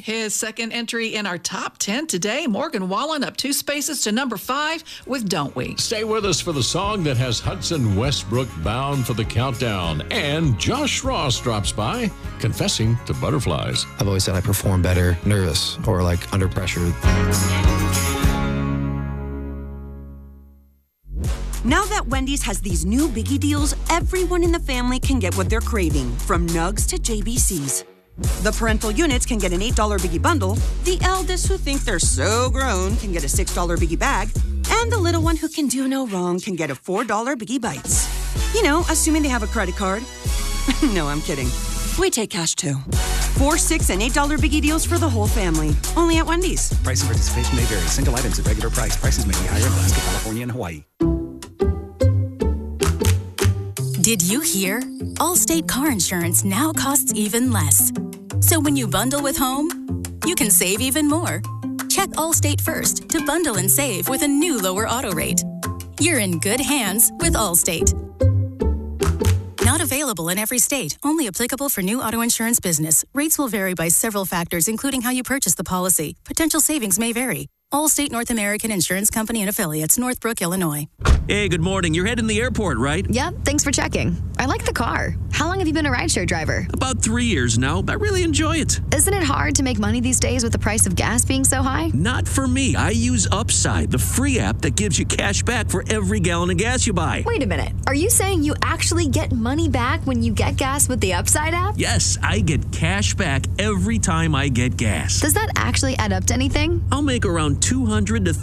His second entry in our top 10 today, Morgan Wallen up 2 spaces to number 5 with Don't We. Stay with us for the song that has Hudson Westbrook bound for the countdown. And Josh Ross drops by, confessing to butterflies. I've always said I perform better nervous or like under pressure. Now that Wendy's has these new biggie deals, everyone in the family can get what they're craving, from nugs to JBCs. The parental units can get an $8 biggie bundle, the eldest who think they're so grown can get a $6 biggie bag, and the little one who can do no wrong can get a $4 biggie bites. You know, assuming they have a credit card. No, I'm kidding. We take cash too. $4, $6, and $8 biggie deals for the whole family. Only at Wendy's. Price and participation may vary. Single items at regular price. Prices may be higher in Alaska, California, and Hawaii. Did you hear? Allstate car insurance now costs even less. So when you bundle with home, you can save even more. Check Allstate first to bundle and save with a new lower auto rate. You're in good hands with Allstate. Not available in every state. Only applicable for new auto insurance business. Rates will vary by several factors, including how you purchase the policy. Potential savings may vary. Allstate North American Insurance Company and Affiliates, Northbrook, Illinois. Hey, good morning. You're heading to the airport, right? Yep, thanks for checking. I like the car. How long have you been a rideshare driver? About 3 years now. I really enjoy it. Isn't it hard to make money these days with the price of gas being so high? Not for me. I use Upside, the free app that gives you cash back for every gallon of gas you buy. Wait a minute. Are you saying you actually get money back when you get gas with the Upside app? Yes, I get cash back every time I get gas. Does that actually add up to anything? I'll make around $200 to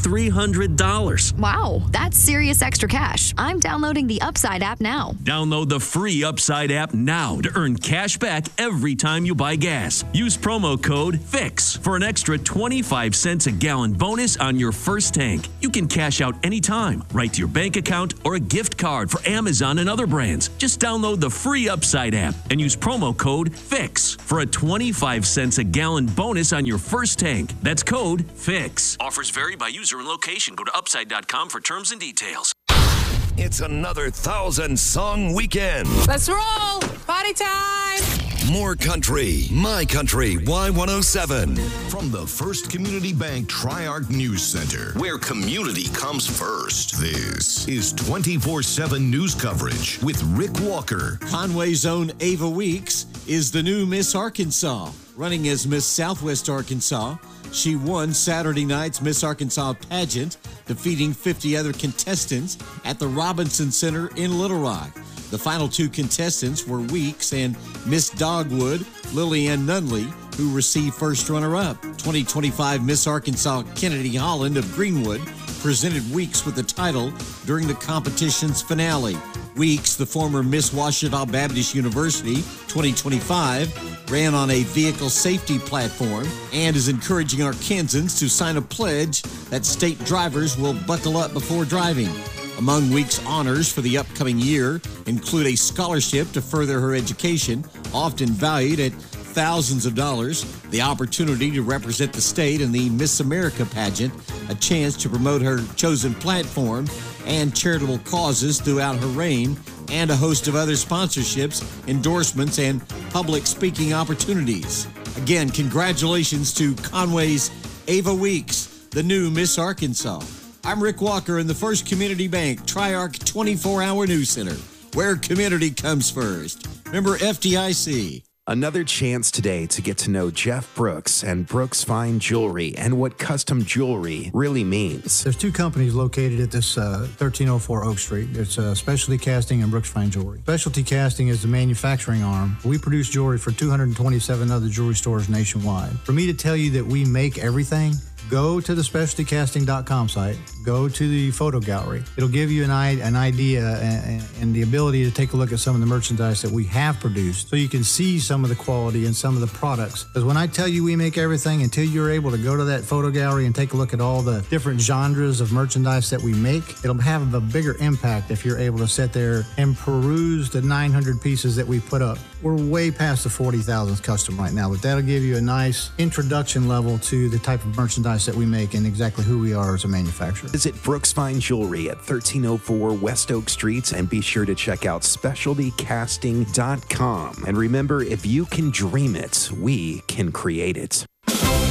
$300. Wow, that's serious extra cash. I'm downloading the Upside app now. Download the free Upside app now to earn cash back every time you buy gas. Use promo code FIX for an extra 25 cents a gallon bonus on your first tank. You can cash out anytime, right to your bank account or a gift card for Amazon and other brands. Just download the free Upside app and use promo code FIX for a 25 cents a gallon bonus on your first tank. That's code FIX. Offers vary by user and location. Go to upside.com for terms and details. It's another 1,000-song weekend. Let's roll! Party time! More country, my country, Y107. From the First Community Bank Tri-Arc News Center, where community comes first. This is 24/7 news coverage with Rick Walker. Conway's own Ava Weeks is the new Miss Arkansas, running as Miss Southwest Arkansas. She won Saturday night's Miss Arkansas pageant, defeating 50 other contestants at the Robinson Center in Little Rock. The final 2 contestants were Weeks and Miss Dogwood, Lillian Nunley, who received first runner-up. 2025 Miss Arkansas Kennedy Holland of Greenwood presented Weeks with the title during the competition's finale. Weeks, the former Miss Ouachita Baptist University 2025, ran on a vehicle safety platform and is encouraging Arkansans to sign a pledge that state drivers will buckle up before driving. Among Weeks' honors for the upcoming year include a scholarship to further her education, often valued at thousands of dollars, the opportunity to represent the state in the Miss America pageant, a chance to promote her chosen platform and charitable causes throughout her reign, and a host of other sponsorships, endorsements, and public speaking opportunities. Again, congratulations to Conway's Ava Weeks, the new Miss Arkansas. I'm Rick Walker in the First Community Bank Tri-Arc 24-hour News Center, where community comes first. Remember FDIC. Another chance today to get to know Jeff Brooks and Brooks Fine Jewelry and what custom jewelry really means. There's 2 companies located at this 1304 Oak Street. It's Specialty Casting and Brooks Fine Jewelry. Specialty Casting is the manufacturing arm. We produce jewelry for 227 other jewelry stores nationwide. For me to tell you that we make everything, go to the specialtycasting.com site, go to the photo gallery. It'll give you an idea and the ability to take a look at some of the merchandise that we have produced so you can see some of the quality and some of the products. Because when I tell you we make everything, until you're able to go to that photo gallery and take a look at all the different genres of merchandise that we make, it'll have a bigger impact if you're able to sit there and peruse the 900 pieces that we put up. We're way past the 40,000th custom right now, but that'll give you a nice introduction level to the type of merchandise that we make and exactly who we are as a manufacturer. Visit Brooks Fine Jewelry at 1304 West Oak Street and be sure to check out specialtycasting.com. And remember, if you can dream it, we can create it.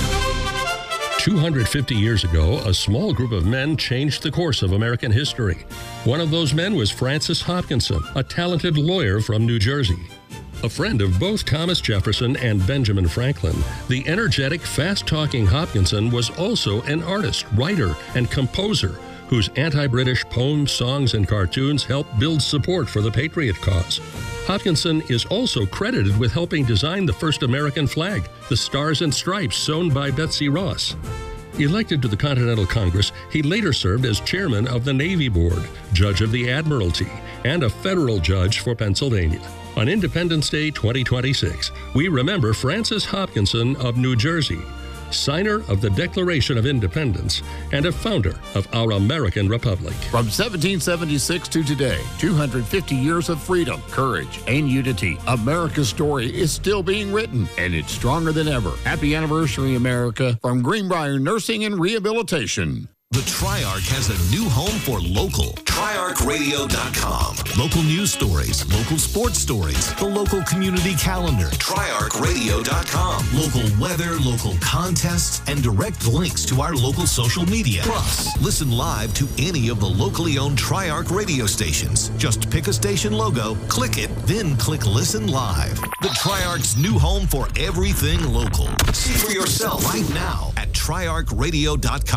250 years ago, a small group of men changed the course of American history. One of those men was Francis Hopkinson, a talented lawyer from New Jersey. A friend of both Thomas Jefferson and Benjamin Franklin, the energetic, fast-talking Hopkinson was also an artist, writer, and composer whose anti-British poems, songs, and cartoons helped build support for the Patriot cause. Hopkinson is also credited with helping design the first American flag, the Stars and Stripes sewn by Betsy Ross. Elected to the Continental Congress, he later served as chairman of the Navy Board, judge of the Admiralty, and a federal judge for Pennsylvania. On Independence Day 2026, we remember Francis Hopkinson of New Jersey, signer of the Declaration of Independence and a founder of our American Republic. From 1776 to today, 250 years of freedom, courage, and unity. America's story is still being written, and it's stronger than ever. Happy anniversary, America, from Greenbrier Nursing and Rehabilitation. The Triarch has a new home for local. TriarchRadio.com. Local news stories, local sports stories, the local community calendar. TriarchRadio.com. Local weather, local contests, and direct links to our local social media. Plus, listen live to any of the locally owned Triarch radio stations. Just pick a station logo, click it, then click Listen Live. The Triarch's new home for everything local. See for yourself right now at TriarchRadio.com.